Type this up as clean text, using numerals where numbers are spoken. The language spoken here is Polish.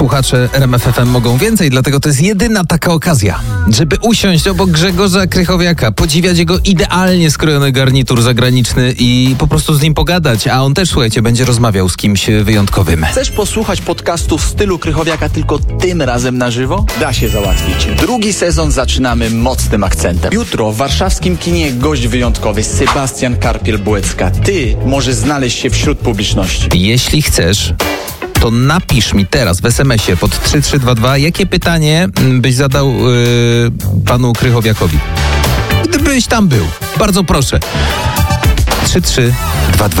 słuchacze RMF FM mogą więcej, dlatego to jest jedyna taka okazja, żeby usiąść obok Grzegorza Krychowiaka, podziwiać jego idealnie skrojony garnitur zagraniczny i po prostu z nim pogadać, a on też, słuchajcie, będzie rozmawiał z kimś wyjątkowym. Chcesz posłuchać podcastu w stylu Krychowiaka, tylko tym razem na żywo? Da się załatwić. Drugi sezon zaczynamy mocnym akcentem. Jutro w warszawskim kinie gość wyjątkowy Sebastian Karpiel-Błecka. Ty możesz znaleźć się wśród publiczności. Jeśli chcesz, to napisz mi teraz w SMS-ie pod 3322, jakie pytanie byś zadał panu Krychowiakowi. Gdybyś tam był. Bardzo proszę. 3322.